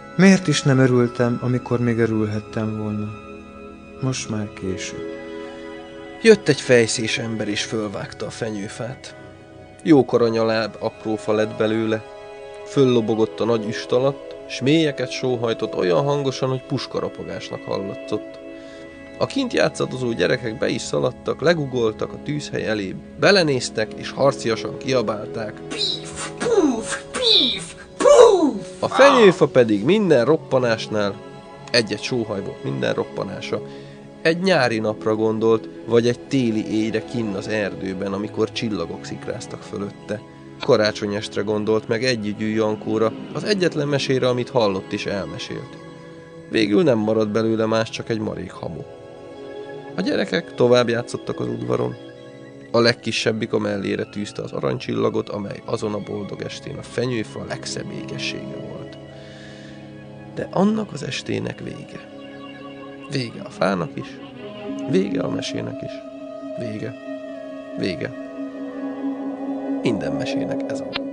Miért is nem örültem, amikor még örülhettem volna? Most már késő. Jött egy fejszés ember és fölvágta a fenyőfát. Jókora nyaláb apró fa lett belőle, föllobogott a nagy üst alatt, s mélyeket sóhajtott olyan hangosan, hogy puskaropogásnak hallatszott. A kint játszadozó gyerekek be is szaladtak, legugoltak a tűzhely elé, belenéztek és harciasan kiabálták. Píf, púf, píf, púf! A fenyőfa pedig minden roppanásnál, egy-egy sóhaj volt minden roppanása, egy nyári napra gondolt, vagy egy téli éjre kinn az erdőben, amikor csillagok szikráztak fölötte. Karácsonyestre gondolt meg együgyű Jankóra, az egyetlen mesére, amit hallott is elmesélt. Végül nem maradt belőle más, csak egy marék hamu. A gyerekek tovább játszottak az udvaron. A legkisebbik a mellére tűzte az aranycsillagot, amely azon a boldog estén a fenyőfa legszebb égessége volt. De annak az estének vége. Vége a fának is, vége a mesének is, vége, vége. Minden mesének ez a